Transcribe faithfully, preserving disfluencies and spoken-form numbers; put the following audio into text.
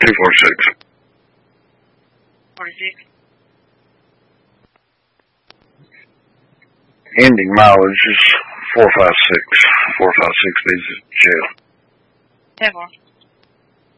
two forty-six. forty-six. Ending mileage is four five six. four five six leaves the jail. ten four.